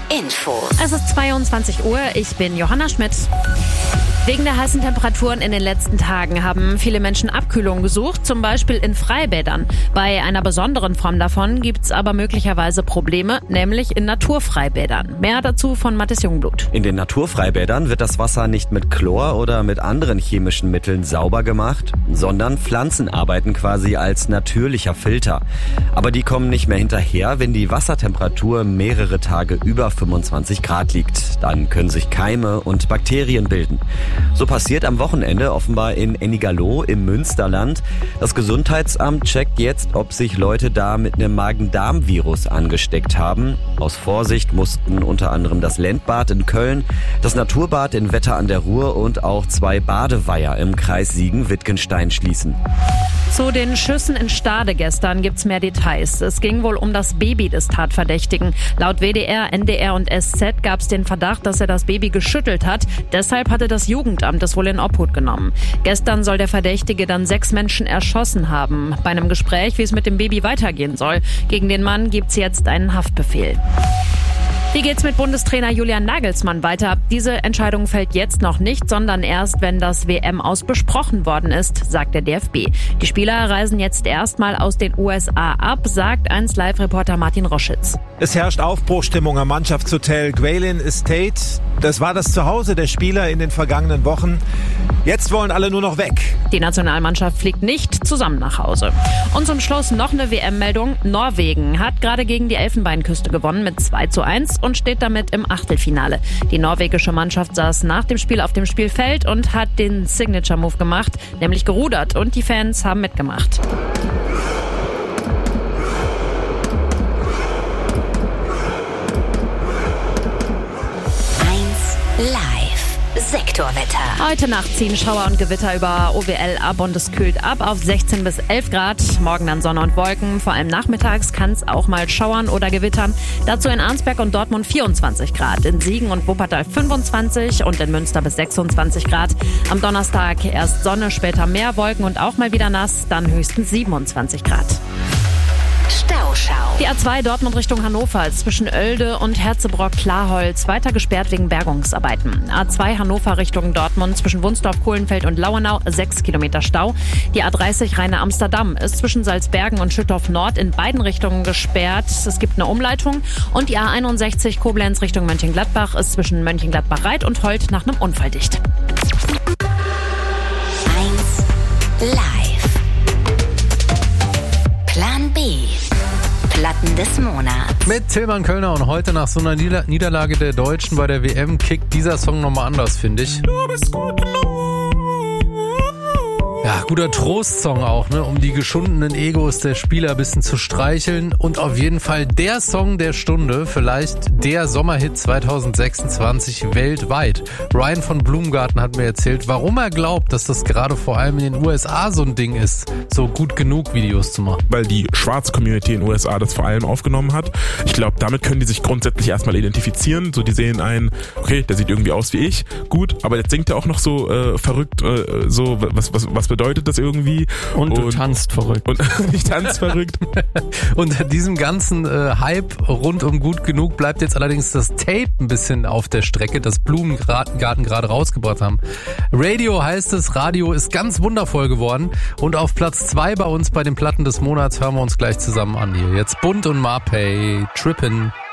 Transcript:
Info. Es ist 22 Uhr, ich bin Johanna Schmidt. Wegen der heißen Temperaturen in den letzten Tagen haben viele Menschen Abkühlung gesucht, zum Beispiel in Freibädern. Bei einer besonderen Form davon gibt's aber möglicherweise Probleme, nämlich in Naturfreibädern. Mehr dazu von Mathis Jungblut. In den Naturfreibädern wird das Wasser nicht mit Chlor oder mit anderen chemischen Mitteln sauber gemacht, sondern Pflanzen arbeiten quasi als natürlicher Filter. Aber die kommen nicht mehr hinterher, wenn die Wassertemperatur mehrere Tage über 25 Grad liegt. Dann können sich Keime und Bakterien bilden. So passiert am Wochenende offenbar in Ennigerloh im Münsterland. Das Gesundheitsamt checkt jetzt, ob sich Leute da mit einem Magen-Darm-Virus angesteckt haben. Aus Vorsicht mussten unter anderem das Lendbad in Köln, das Naturbad in Wetter an der Ruhr und auch 2 Badeweiher im Kreis Siegen-Wittgenstein schließen. Zu den Schüssen in Stade gestern gibt's mehr Details. Es ging wohl um das Baby des Tatverdächtigen. Laut WDR, NDR und SZ gab's den Verdacht, dass er das Baby geschüttelt hat. Deshalb hatte das Jugendamt es wohl in Obhut genommen. Gestern soll der Verdächtige dann 6 Menschen erschossen haben. Bei einem Gespräch, wie es mit dem Baby weitergehen soll. Gegen den Mann gibt's jetzt einen Haftbefehl. Wie geht's mit Bundestrainer Julian Nagelsmann weiter? Diese Entscheidung fällt jetzt noch nicht, sondern erst, wenn das WM-Aus besprochen worden ist, sagt der DFB. Die Spieler reisen jetzt erstmal aus den USA ab, sagt 1Live-Reporter Martin Roschitz. Es herrscht Aufbruchstimmung am Mannschaftshotel Gwaylin Estate. Das war das Zuhause der Spieler in den vergangenen Wochen. Jetzt wollen alle nur noch weg. Die Nationalmannschaft fliegt nicht zusammen nach Hause. Und zum Schluss noch eine WM-Meldung. Norwegen hat gerade gegen die Elfenbeinküste gewonnen mit 2:1 und steht damit im Achtelfinale. Die norwegische Mannschaft saß nach dem Spiel auf dem Spielfeld und hat den Signature-Move gemacht, nämlich gerudert. Und die Fans haben mitgemacht. Sektorwetter. Heute Nacht ziehen Schauer und Gewitter über OWL ab und es kühlt ab auf 16 bis 11 Grad. Morgen dann Sonne und Wolken. Vor allem nachmittags kann es auch mal schauern oder gewittern. Dazu in Arnsberg und Dortmund 24 Grad. In Siegen und Wuppertal 25 und in Münster bis 26 Grad. Am Donnerstag erst Sonne, später mehr Wolken und auch mal wieder nass. Dann höchstens 27 Grad. Stauschau. Die A2 Dortmund Richtung Hannover ist zwischen Oelde und Herzebrock-Klarholz weiter gesperrt wegen Bergungsarbeiten. A2 Hannover Richtung Dortmund zwischen Wunsdorf, Kohlenfeld und Lauenau 6 Kilometer Stau. Die A30 Rheine-Amsterdam ist zwischen Salzbergen und Schüttorf Nord in beiden Richtungen gesperrt. Es gibt eine Umleitung. Und die A61 Koblenz Richtung Mönchengladbach ist zwischen Mönchengladbach-Reit und Holt nach einem Unfall dicht. 1 Live. Plan B. Platten des Monats. Mit Tillmann Kölner und heute nach so einer Niederlage der Deutschen bei der WM kickt dieser Song nochmal anders, finde ich. Du bist gut genug. Ja, guter Trostsong auch, ne, um die geschundenen Egos der Spieler ein bisschen zu streicheln und auf jeden Fall der Song der Stunde, vielleicht der Sommerhit 2026 weltweit. Ryan von Blumengarten hat mir erzählt, warum er glaubt, dass das gerade vor allem in den USA so ein Ding ist, so gut genug Videos zu machen. Weil die schwarze Community in den USA das vor allem aufgenommen hat. Ich glaube, damit können die sich grundsätzlich erstmal identifizieren. So, die sehen einen, okay, der sieht irgendwie aus wie ich, gut, aber jetzt singt er auch noch so verrückt, so, was bedeutet das irgendwie? Und du tanzt verrückt. Und ich tanze verrückt. Unter diesem ganzen Hype rund um gut genug bleibt jetzt allerdings das Tape ein bisschen auf der Strecke, das Blumengarten gerade rausgebracht haben. Radio heißt es, Radio ist ganz wundervoll geworden und auf Platz 2 bei uns bei den Platten des Monats hören wir uns gleich zusammen an hier. Jetzt Bund und Marpey, Trippin'.